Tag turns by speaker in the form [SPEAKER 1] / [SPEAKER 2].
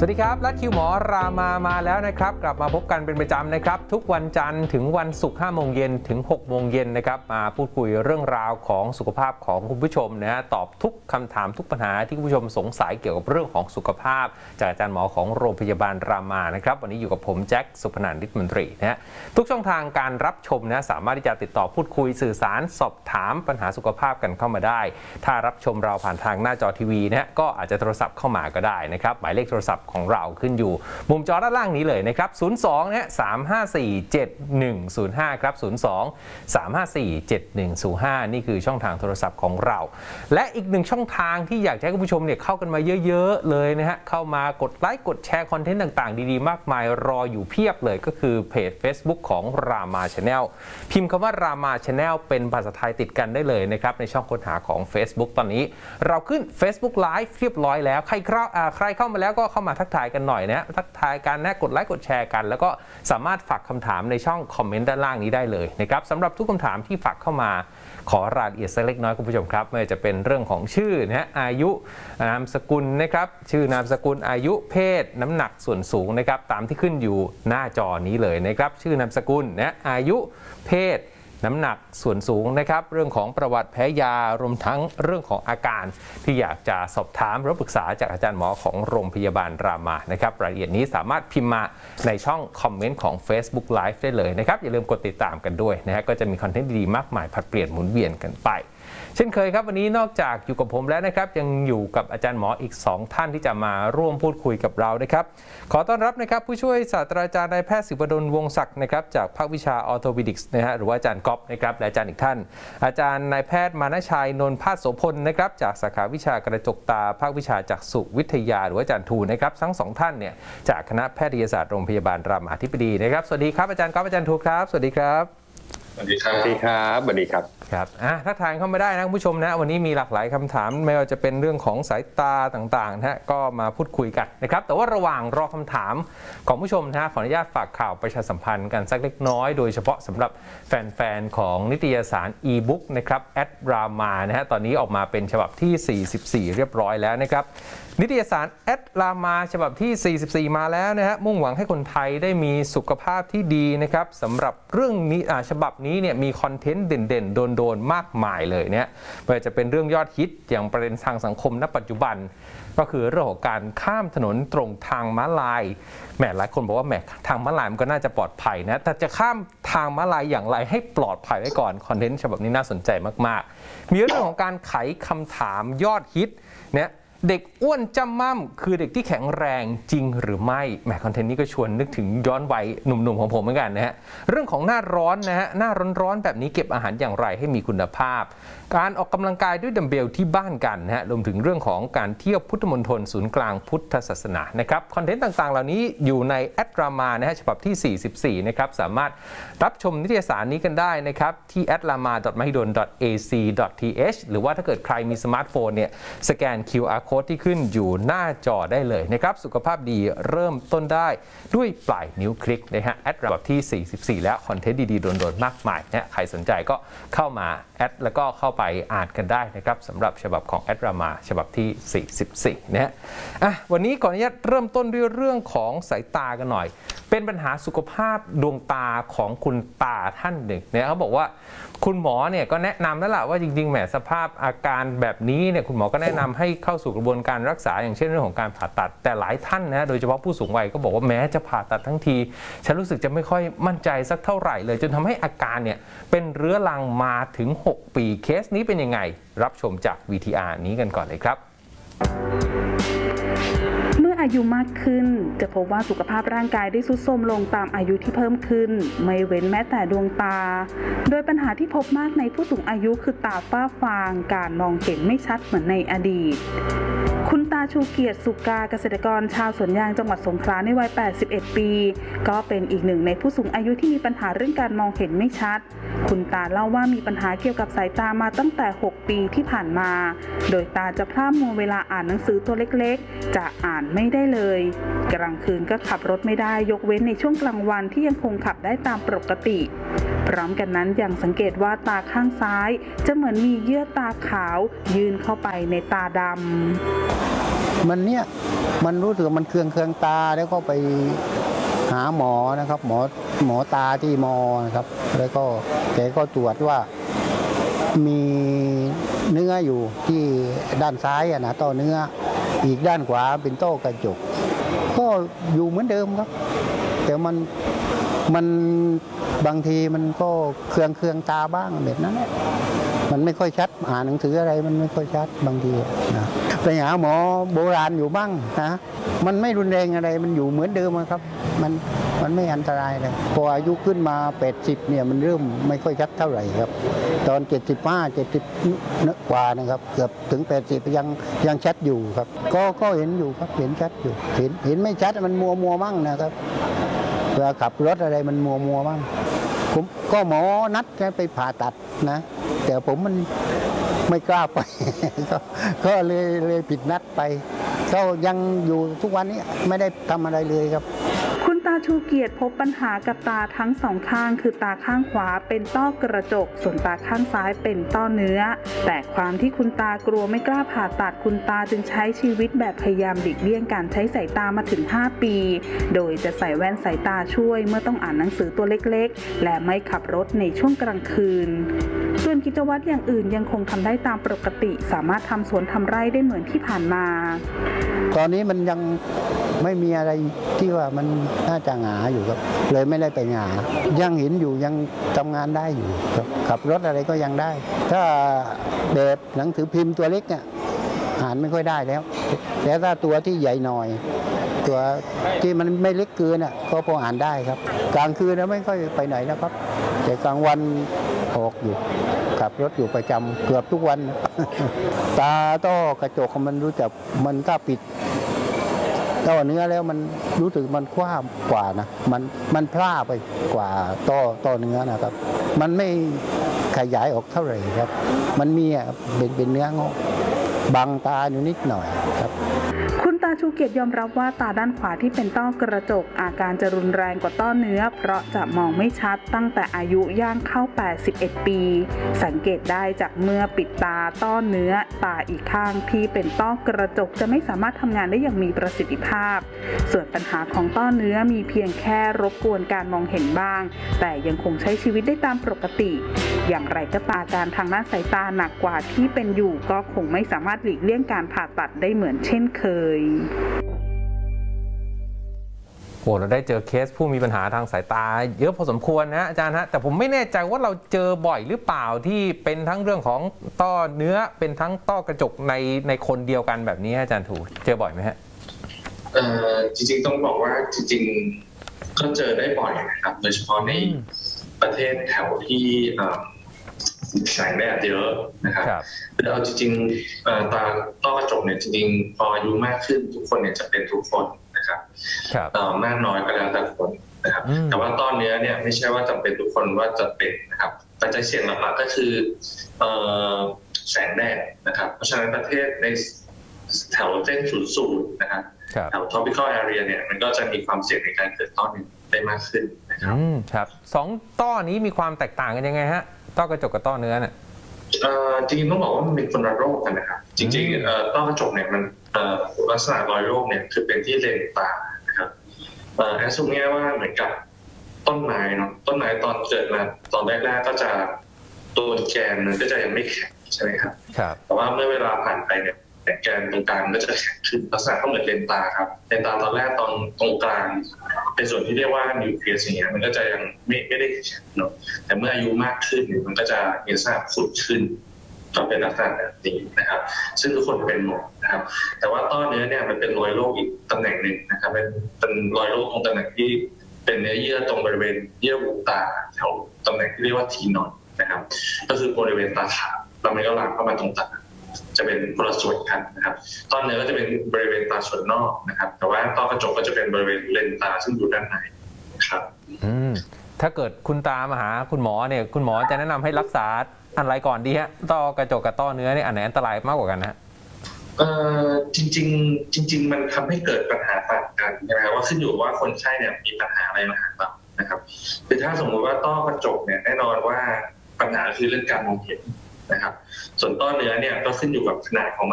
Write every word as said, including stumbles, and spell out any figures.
[SPEAKER 1] วัสดีครับลัดคิวหมอรามามาแล้วนะครับกลับมาพบกันเป็นประจำนะครับทุกวันจันทร์ถึงวันศุกร์ห้าโมงเย็นถึงหกโมงเย็นนะครับมาพูดคุยเรื่องราวของสุขภาพของคุณผู้ชมนะฮะตอบทุกคำถามทุกปัญหาที่คุณผู้ชมสงสัยเกี่ยวกับเรื่องของสุขภาพจากอาจารย์หมอของโรงพยาบาลรามานะครับวันนี้อยู่กับผมแจ็คสุพนันท์ฤทธิ์มนตรีนะฮะทุกช่องทางการรับชมนะสามารถที่จะติดต่อพูดคุยสื่อสารสอบถามปัญหาสุขภาพกันเข้ามาได้ถ้ารับชมเราผ่านทางหน้าจอทีวีนะฮะก็อาจจะโทรศัพท์เข้ามาก็ได้นะครับหมายเลขโทรศัพท์ของเราขึ้นอยู่มุมจอด้านล่างนี้เลยนะครับศูนย์ สอง นะฮะ สาม ห้า สี่ เจ็ด หนึ่ง ศูนย์ ห้าครับ ศูนย์ สอง สาม ห้า สี่ เจ็ด หนึ่ง ศูนย์ ห้านี่คือช่องทางโทรศัพท์ของเราและอีกหนึ่งช่องทางที่อยากให้คุณผู้ชมเนี่ยเข้ากันมาเยอะๆเลยนะฮะเข้ามากดไลค์กดแชร์คอนเทนต์ต่างๆดีๆมากมายรออยู่เพียบเลยก็คือเพจ Facebook ของรามา Channel พิมพ์คำว่ารามา Channel เป็นภาษาไทยติดกันได้เลยนะครับในช่องค้นหาของ Facebook ตอนนี้เราขึ้น Facebook Live เรียบร้อยแล้วใครเข้าใครเข้ามาแล้วก็เข้ามาทักทายกันหน่อยนะทักทายกันนะกดไลค์กดแชร์กันแล้วก็สามารถฝากคำถามในช่องคอมเมนต์ด้านล่างนี้ได้เลยนะครับสำหรับทุกคำถามที่ฝากเข้ามาขอรายละเอียดสักเล็กน้อยคุณผู้ชมครับไม่ว่าจะเป็นเรื่องของชื่อนะฮะอายุนามสกุลนะครับชื่อนามสกุลอายุเพศน้ำหนักส่วนสูงนะครับตามที่ขึ้นอยู่หน้าจอนี้เลยนะครับชื่อนามสกุลนะอายุเพศน้ำหนักส่วนสูงนะครับเรื่องของประวัติแพ้ยารวมทั้งเรื่องของอาการที่อยากจะสอบถามหรือปรึกษาจากอาจารย์หมอของโรงพยาบาลรามานะครับรายละเอียดนี้สามารถพิมพ์มาในช่องคอมเมนต์ของ Facebook Live ได้เลยนะครับอย่าลืมกดติดตามกันด้วยนะฮะก็จะมีคอนเทนต์ดีๆมากมายผลัดเปลี่ยนหมุนเวียนกันไปเช่นเคยครับวันนี้นอกจากอยู่กับผมแล้วนะครับยังอยู่กับอาจารย์หมออีกสองท่านที่จะมาร่วมพูดคุยกับเรานะครับขอต้อนรับนะครับผู้ช่วยศาสตราจารย์นายแพทย์ศิวดลวงศักดิ์นะครับจากภาควิชาออร์โทปิดิกส์นะฮะหรือว่าอาจารย์ก๊อฟนะครับและอาจารย์อีกท่านอาจารย์นายแพทย์มานชัยนนท์ภาสโสพลนะครับจากสาขาวิชากระจกตาภาควิชาจักษุวิทยาหรือว่าอาจารย์ทูนะครับทั้งสองท่านเนี่ยจากคณะแพทยศาสตร์โรงพยาบาลรามาธิบดีนะครับสวัสดีครับอาจารย์ก๊อฟอาจารย์ทูครับสวัสดีครับ
[SPEAKER 2] สวัสดีครับสวัสดีครับสวัสดีครับ
[SPEAKER 1] ครับอ่ะถ้าทานเข้ามาได้นะคุณผู้ชมนะวันนี้มีหลากหลายคำถามไม่ว่าจะเป็นเรื่องของสายตาต่างๆนะฮะก็มาพูดคุยกันนะครับแต่ว่าระหว่างรอคำถามของผู้ชมนะฮะขออนุญาตฝากข่าวประชาสัมพันธ์กันสักเล็กน้อยโดยเฉพาะสำหรับแฟนๆของนิตยสารอีบุ๊กนะครับแอดรามานะฮะตอนนี้ออกมาเป็นฉบับที่สี่สิบสี่เรียบร้อยแล้วนะครับนิตยสารแอดรามาฉบับที่สี่สิบสี่มาแล้วนะฮะมุ่งหวังให้คนไทยได้มีสุขภาพที่ดีนะครับสำหรับเรื่องนี้ฉบับนี้เนี่ยมีคอนเทนต์เด่นๆโดนๆมากมายเลยเนี่ยไม่ว่าจะเป็นเรื่องยอดฮิตอย่างประเด็นทางสังคมณปัจจุบันก็คือเรื่องของการข้ามถนนตรงทางม้าลายแหมหลายคนบอกว่าแหมทางม้าลายมันก็น่าจะปลอดภัยนะแต่จะข้ามทางม้าลายอย่างไรให้ปลอดภัยไว้ก่อนคอนเทนต์ฉบับนี้น่าสนใจมากๆมีเรื่องของการไขคำถามยอดฮิตเนี่ยเด็กอ้วนจำม่ำคือเด็กที่แข็งแรงจริงหรือไม่แหมคอนเทนต์นี้ก็ชวนนึกถึงย้อนวัยหนุ่มๆของผมเหมือนกันนะฮะเรื่องของหน้าร้อนนะฮะหน้าร้อนๆแบบนี้เก็บอาหารอย่างไรให้มีคุณภาพการออกกำลังกายด้วยดัมเบลที่บ้านกันนะฮะรวมถึงเรื่องของการเที่ยวพุทธมณฑลศูนย์กลางพุทธศาสนานะครับคอนเทนต์ต่างๆเหล่านี้อยู่ในแอดรามานะฮะฉบับที่สี่สิบสี่นะครับสามารถรับชมนิตยสารนี้กันได้นะครับที่ แอด รามา ดอท มหิดล ดอท เอ ซี ดอท ที เอช หรือว่าถ้าเกิดใครมีสมาร์ทโฟนเนี่ยสแกน คิว อาร์ Code ที่ขึ้นอยู่หน้าจอได้เลยนะครับสุขภาพดีเริ่มต้นได้ด้วยปลายนิ้วคลิกนะฮะแอดแบบที่สี่สิบสี่แล้วคอนเทนต์ดีๆโดนๆมากมายนะใครสนใจก็เข้ามาแอดแล้วก็เข้าไปอ่านกันได้นะครับสำหรับฉบับของแอดรามาฉบับที่สี่สิบสี่นะฮะอ่ะวันนี้ก่อนอนุญาตเริ่มต้นด้วยเรื่องของสายตากันหน่อยเป็นปัญหาสุขภาพดวงตาของคุณตาท่านหนึ่งเนี่ยเขาบอกว่าคุณหมอเนี่ยก็แนะนำแล้วล่ะว่าจริงๆแหมสภาพอาการแบบนี้เนี่ยคุณหมอก็แนะนำให้เข้าสู่กระบวนการรักษาอย่างเช่นเรื่องของการผ่าตัดแต่หลายท่านนะโดยเฉพาะผู้สูงวัยก็บอกว่าแม้จะผ่าตัดทั้งทีฉันรู้สึกจะไม่ค่อยมั่นใจสักเท่าไหร่เลยจนทำให้อาการเนี่ยเป็นเรื้อรังมาถึงหกปีเคสนี้เป็นยังไงรับชมจาก วี ที อาร์ นี้กันก่อนเลยครับ
[SPEAKER 3] เมื่ออายุมากขึ้นจะพบว่าสุขภาพร่างกายได้ทรุดโทรมลงตามอายุที่เพิ่มขึ้นไม่เว้นแม้แต่ดวงตาโดยปัญหาที่พบมากในผู้สูงอายุคือตาฝ้าฟางการมองเห็นไม่ชัดเหมือนในอดีตคุณตาชูเกียรติสุกาเกษตรกรชาวสวนยางจังหวัดสงขลาในวัยแปดสิบเอ็ดปีก็เป็นอีกหนึ่งในผู้สูงอายุที่มีปัญหาเรื่องการมองเห็นไม่ชัดคุณตาเล่าว่ามีปัญหาเกี่ยวกับสายตามาตั้งแต่หกปีที่ผ่านมาโดยตาจะพร่ามัวเวลาอ่านหนังสือตัวเล็กๆจะอ่านไม่ได้เลยกลางคืนก็ขับรถไม่ได้ยกเว้นในช่วงกลางวันที่ยังคงขับได้ตามปกติพร้อมกันนั้นยังสังเกตว่าตาข้างซ้ายจะเหมือนมีเยื่อตาขาวยื่นเข้าไปในตาดำ
[SPEAKER 4] มันเนี่ยมันรู้สึกมันเคืองเคืองตาแล้วก็ไปหาหมอนะครับหมอหมอตาที่มอนะครับแล้วก็แกก็ตรวจว่ามีเนื้ออยู่ที่ด้านซ้ายอะนะต้อเนื้ออีกด้านขวาเป็นต้อกระจกก็อยู่เหมือนเดิมครับแต่มันมันบางทีมันก็เคืองเคืองตาบ้างแบบนั้นมันไม่ค่อยชัดอ่านหนังสืออะไรมันไม่ค่อยชัดบางทีนะไปหาหมอโบราณอยู่บ้างนะมันไม่รุนแรงอะไรมันอยู่เหมือนเดิมครับมันมันไม่อันตรายเลยพออายุขึ้นมาแปดสิบเนี่ยมันเริ่มไม่ค่อยชัดเท่าไหร่ครับตอนเจ็ดสิบห้า เจ็ดสิบกว่านะครับเกือบถึงแปดสิบยังยังชัดอยู่ครับก็ก็เห็นอยู่ครับเห็นชัดอยู่เห็นเห็นไม่ชัดมันมัวมัวมั่งนะครับเวลาขับรถอะไรมันมัวมัวมั่งผมก็หมอนัดไปผ่าตัดนะแต่ผมมันไม่กล้าไป ก็ก็เลยเลยผิดนัดไปก็ยังอยู่ทุกวันนี้ไม่ได้ทำอะไรเลยครับ
[SPEAKER 3] คุณตาชูเกียรติพบปัญหากับตาทั้งสองข้างคือตาข้างขวาเป็นต้อกระจกส่วนตาข้างซ้ายเป็นต้อเนื้อแต่ความที่คุณตากลัวไม่กล้าผ่าตัดคุณตาจึงใช้ชีวิตแบบพยายามหลีกเลี่ยงการใช้สายตามาถึงห้าปีโดยจะใส่แว่นสายตาช่วยเมื่อต้องอ่านหนังสือตัวเล็กๆและไม่ขับรถในช่วงกลางคืนส่วนกิจวัตรอย่างอื่นยังคงทำได้ตามปกติสามารถทำสวนทำไร่ได้เหมือนที่ผ่านมา
[SPEAKER 4] ตอนนี้มันยังไม่มีอะไรที่ว่ามันน่าจะหงาอยู่ครับเลยไม่ได้ไปหงายังเห็นอยู่ยังทำงานได้อยู่ครับขับรถอะไรก็ยังได้ถ้าแบบหนังสือพิมพ์ตัวเล็กเนี่ยอ่านไม่ค่อยได้แล้วแต่ถ้าตัวที่ใหญ่หน่อยตัวที่มันไม่เล็กเกินอ่ะก็พออ่านได้ครับกลางคืนแล้วไม่ค่อยไปไหนนะครับแต่กลางวันออกอยู่ขับรถอยู่ประจำเกือบทุกวัน ตาต้อกระจกมันรู้จักมันถ้าปิดต้อเนื้อแล้วมันรู้สึกมันคว้ากว่านะมันมันพล่าไปกว่าต้อต้อเนื้อนะครับมันไม่ขยายออกเท่าไหร่ครับมันมีอ่ะเป็นเป็นเนื้องอกบังตาอยู่นิดหน่อยครับ
[SPEAKER 3] คุณตาชูเกียรติยอมรับว่าตาด้านขวาที่เป็นต้อกระจกอาการจะรุนแรงกว่าต้อเนื้อเพราะจะมองไม่ชัดตั้งแต่อายุย่างเข้าแปดสิบเอ็ดปีสังเกตได้จากเมื่อปิดตาต้อเนื้อตาอีกข้างที่เป็นต้อกระจกจะไม่สามารถทำงานได้อย่างมีประสิทธิภาพส่วนปัญหาของต้อเนื้อมีเพียงแค่รบกวนการมองเห็นบ้างแต่ยังคงใช้ชีวิตได้ตามปกติอย่างไรก็ตามอาการทางด้านสายตาหนักกว่าที่เป็นอยู่ก็คงไม่สามารถหลีกเลี่ยงการผ่าตัดได้เหมือนเช่นเคย
[SPEAKER 1] โอ้เราได้เจอเคสผู้มีปัญหาทางสายตาเยอะพอสมควรนะอาจารย์ฮะแต่ผมไม่แน่ใจว่าเราเจอบ่อยหรือเปล่าที่เป็นทั้งเรื่องของต้อเนื้อเป็นทั้งต้อกระจกในในคนเดียวกันแบบนี้อาจารย์ถูกเจอบ่อยไหมฮะ
[SPEAKER 2] เอ่อจริงๆต้องบอกว่าจริงๆก็เจอได้บ่อยนะครับโดยเฉพาะในประเทศแถวที่แสงแดดเยอะนะครับแต่เอาจริงๆตาต้อกระจกเนี่ยจริงๆพออายุมากขึ้นทุกคนเนี่ยจะเป็นทุกคนนะครับมากน้อยก็แล้วแต่คนนะครับแต่ว่าต้อเนื้อเนี่ยไม่ใช่ว่าจำเป็นทุกคนว่าจะเป็นนะครับปัจจัยเสี่ยงหลักๆก็คือแสงแดดนะครับเพราะฉะนั้นประเทศในแถวเส้นศูนย์สูตรนะครับแถว tropical area เนี่ยมันก็จะมีความเสี่ยงในการเกิดต้อเนื้อได้มากขึ้นนะครับ
[SPEAKER 1] ครับสองต้อนี้มีความแตกต่างกันยังไงฮะต้อกระจกกับต้อเนื้อเนี่ย
[SPEAKER 2] จริงๆต้องบอกว่ามันเป็นคนละโรคกันนะครับจริงๆต้อกระจกเนี่ยมันลักษณะรอยโรคเนี่ยคือเป็นที่เลนตานะครับแอสซูมง่ายว่าเหมือนกับต้นไม้เนาะต้นไม้ตอนเกิดมาตอนแรกๆก็จะตัวแกนมันก็จะยังไม่แข็งใช่ไหมครับแต่ว่าเมื่อเวลาผ่านไปเนี่ยแกนตรงกลางก็จะแข็งขึ้นลักษณะก็เหมือนเลนตาครับเลนตาตอนแรกตอนตรงกลางเป็นส่วนที่เรียกว่านิวเคลียสอย่างเงี้ยมันก็จะยังไม่ไม่ได้แข็งเนาะแต่เมื่ออายุมากขึ้นมันก็จะมีลักษณะขุ่นขึ้นก็เป็นลักษณะแบบนี้นะครับซึ่งทุกคนเป็นหมดนะครับแต่ว่าต้อเนื้อเนี่ยมันเป็นรอยโรคอีกตำแหน่งหนึ่งนะครับเป็นเป็นรอยโรคตรงตำแหน่งที่เป็นเนื้อเยื่อตรงบริเวณเยื่อบุตาแถวตำแหน่งที่เรียกว่าทีนอดนะครับก็คือบริเวณตาขาวแล้วมันก็ลามเข้ามาตรงตาจะเป็นคนละส่วนกันนะครับต้อเนื้อก็จะเป็นบริเวณตาส่วนนอกนะครับแต่ว่าต้อกระจกก็จะเป็นบริเวณเลนตาซึ่งอยู่ด้านในครับ
[SPEAKER 1] อืมถ้าเกิดคุณตามาหาคุณหมอเนี่ยคุณหมอจะแนะนำให้รักษาอะไรก่อนดีฮะต้อกระจกกับต้อเนื้อเนี่ยอันไหนอันตรายมากกว่ากันนะ
[SPEAKER 2] เอ่อจริงๆจริงๆมันทำให้เกิดปัญหาต่างกันนะครับว่าขึ้นอยู่ว่าคนไข้เนี่ยมีปัญหาอะไรมาหาเรานะครับคือถ้าสมมุติว่าต้อกระจกเนี่ยแน่นอนว่าปัญหาคือเรื่องการมองเห็นนะครับส่วนต้อเนื้อเนี่ยก็ขึ้นอยู่กับขนาดของ